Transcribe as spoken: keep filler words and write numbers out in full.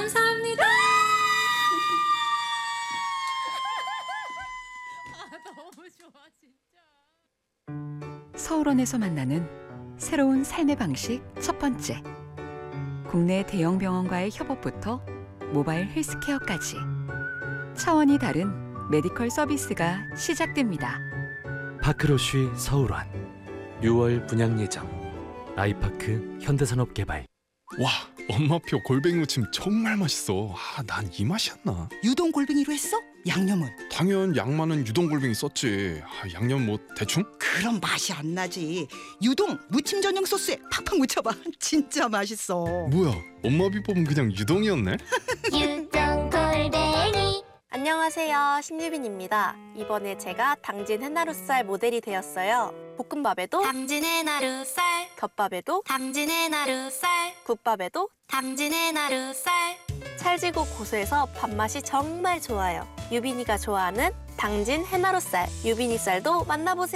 감사합니다. 아, 너무 좋아 진짜. 서울원에서 만나는 새로운 삶의 방식 첫 번째. 국내 대형 병원과의 협업부터 모바일 헬스케어까지 차원이 다른 메디컬 서비스가 시작됩니다. 파크로쉬 서울원 유월 분양 예정. 아이파크 현대산업개발. 와, 엄마표 골뱅이 무침 정말 맛있어. 아, 난 이 맛이었나? 유동 골뱅이로 했어? 양념은? 당연 양만은 유동 골뱅이 썼지. 아, 양념 뭐 대충? 그럼 맛이 안 나지. 유동 무침 전용 소스에 팍팍 묻혀봐. 진짜 맛있어. 뭐야, 엄마 비법은 그냥 유동이었네? 유동 골뱅이. 안녕하세요, 신유빈입니다. 이번에 제가 당진 해나루살 모델이 되었어요. 볶음밥에도 당진 해나루살, 덮밥에도 당진 해나루살, 국밥에도 당진 해나루살. 찰지고 고소해서 밥맛이 정말 좋아요. 유빈이가 좋아하는 당진 해나루살, 유빈이 쌀도 만나보세요.